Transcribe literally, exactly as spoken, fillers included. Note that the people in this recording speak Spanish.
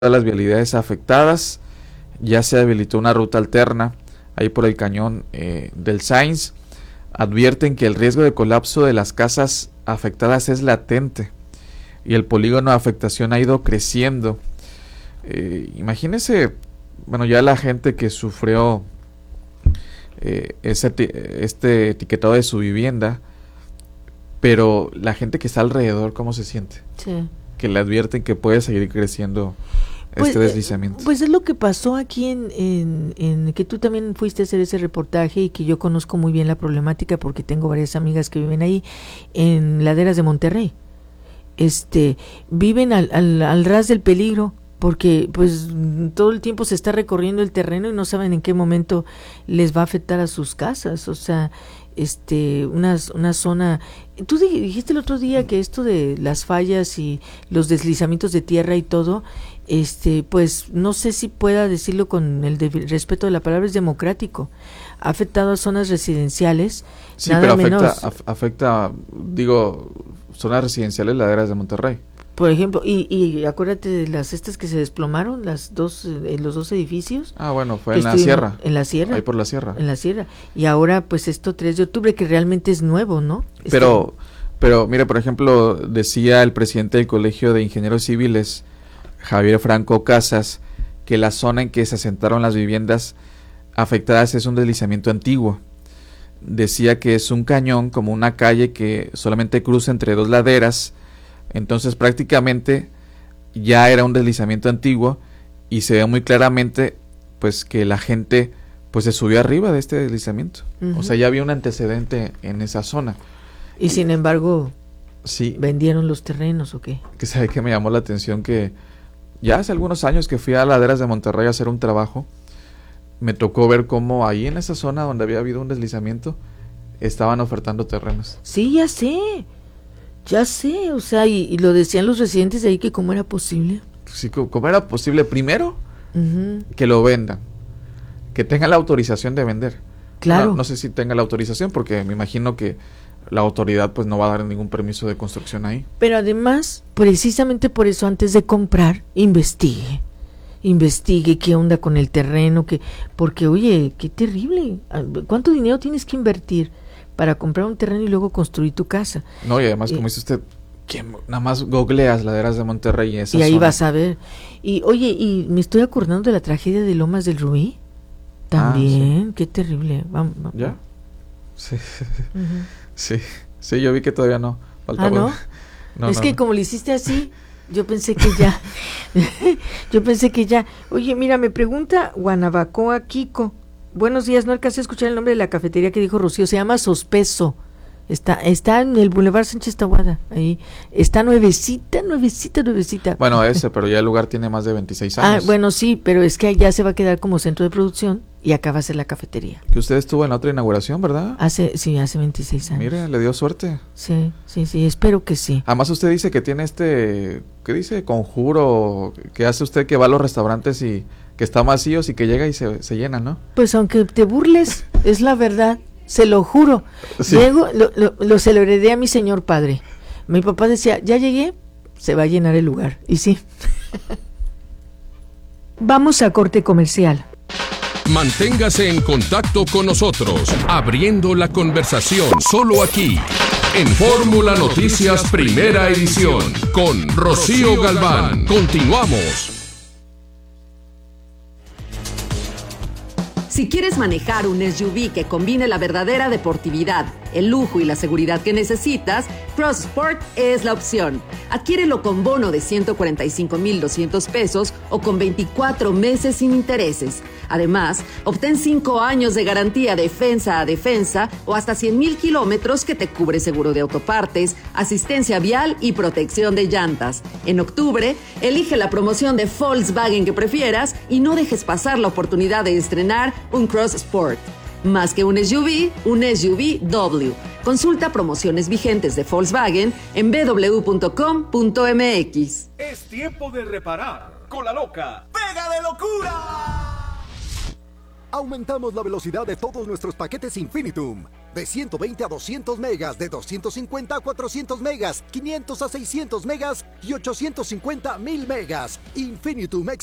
las vialidades afectadas. Ya se habilitó una ruta alterna ahí por el cañón eh, del Sainz. Advierten que el riesgo de colapso de las casas afectadas es latente y el polígono de afectación ha ido creciendo. Eh, imagínense, bueno, ya la gente que sufrió eh, ese, este etiquetado de su vivienda, pero la gente que está alrededor, ¿cómo se siente? Sí. Que le advierten que puede seguir creciendo pues, este deslizamiento. Pues es lo que pasó aquí en, en, en que tú también fuiste a hacer ese reportaje y que yo conozco muy bien la problemática porque tengo varias amigas que viven ahí en laderas de Monterrey. Este, viven al, al, al ras del peligro porque pues todo el tiempo se está recorriendo el terreno y no saben en qué momento les va a afectar a sus casas, o sea, este, una, una zona. Tú dijiste el otro día que esto de las fallas y los deslizamientos de tierra y todo, este, pues no sé si pueda decirlo con el de, respeto de la palabra, es democrático. Ha afectado a zonas residenciales. Sí, nada pero afecta, menos. af, afecta, digo, zonas residenciales, laderas de Monterrey. Por ejemplo, y, y acuérdate de las estas que se desplomaron, las dos, eh, los dos edificios. Ah, bueno, fue en la sierra. En la sierra. Ahí por la sierra. En la sierra. Y ahora, pues esto tres de octubre, que realmente es nuevo, ¿no? Pero, este... pero mire, por ejemplo, decía el presidente del Colegio de Ingenieros Civiles, Javier Franco Casas, que la zona en que se asentaron las viviendas afectadas es un deslizamiento antiguo. Decía que es un cañón, como una calle que solamente cruza entre dos laderas. Entonces prácticamente ya era un deslizamiento antiguo y se ve muy claramente pues que la gente pues se subió arriba de este deslizamiento. Uh-huh. O sea, ya había un antecedente en esa zona. Y sin embargo, sí, ¿vendieron los terrenos o qué? Que sabe que me llamó la atención que ya hace algunos años que fui a Laderas de Monterrey a hacer un trabajo, me tocó ver cómo ahí en esa zona donde había habido un deslizamiento estaban ofertando terrenos. Sí, ya sé. Ya sé, o sea, y, y lo decían los residentes de ahí que cómo era posible. Sí, cómo era posible, primero, uh-huh. que lo vendan, que tengan la autorización de vender. Claro. No, no sé si tenga la autorización, porque me imagino que la autoridad pues no va a dar ningún permiso de construcción ahí. Pero además, precisamente por eso, antes de comprar, investigue. Investigue qué onda con el terreno, que porque, oye, qué terrible. ¿Cuánto dinero tienes que invertir para comprar un terreno y luego construir tu casa? No, y además, eh, como dice usted, que nada más googleas Laderas de Monterrey y esa y ahí zona. Vas a ver. Y oye, y me estoy acordando de la tragedia de Lomas del Ruí. También, ah, sí. Qué terrible. Vamos, vamos. ¿Ya? Sí. Uh-huh. sí. Sí, yo vi que todavía no. Faltaba. ¿Ah, no? no es no, que no. Como lo hiciste así, yo pensé que ya. yo pensé que ya. Oye, mira, me pregunta Guanabacoa Kiko. Buenos días, no alcancé a escuchar el nombre de la cafetería que dijo Rocío, se llama Sospeso, está está en el Boulevard Sánchez Tahuada, ahí, está nuevecita, nuevecita, nuevecita. Bueno, ese, pero ya el lugar tiene más de veintiséis años. Ah, bueno, sí, pero es que allá se va a quedar como centro de producción y acá va a ser la cafetería. Que usted estuvo en la otra inauguración, ¿verdad? Hace, sí, hace veintiséis años. Mire, le dio suerte. Sí, sí, sí, espero que sí. Además usted dice que tiene este, ¿qué dice? Conjuro, que hace usted que va a los restaurantes y que están vacíos y que llega y se, se llena, ¿no? Pues aunque te burles, es la verdad, se lo juro. Sí. Llego, lo, lo, lo se lo heredé a mi señor padre. Mi papá decía, ya llegué, se va a llenar el lugar. Y sí. Vamos a corte comercial. Manténgase en contacto con nosotros, abriendo la conversación solo aquí, en Fórmula Noticias Primera Edición, con Rocío Galván. Continuamos. Si quieres manejar un S U V que combine la verdadera deportividad, el lujo y la seguridad que necesitas, Cross Sport es la opción. Adquiérelo con bono de ciento cuarenta y cinco mil doscientos pesos o con veinticuatro meses sin intereses. Además, obtén cinco años de garantía defensa a defensa o hasta cien mil kilómetros que te cubre seguro de autopartes, asistencia vial y protección de llantas. En octubre, elige la promoción de Volkswagen que prefieras y no dejes pasar la oportunidad de estrenar un Cross Sport. Más que un S U V, un S U V W. Consulta promociones vigentes de Volkswagen en b w punto com punto m x. Es tiempo de reparar con la loca ¡Pega de locura! Aumentamos la velocidad de todos nuestros paquetes Infinitum. de ciento veinte a doscientos megas, de doscientos cincuenta a cuatrocientos megas, quinientos a seiscientos megas y ochocientos cincuenta a mil megas. Infinitum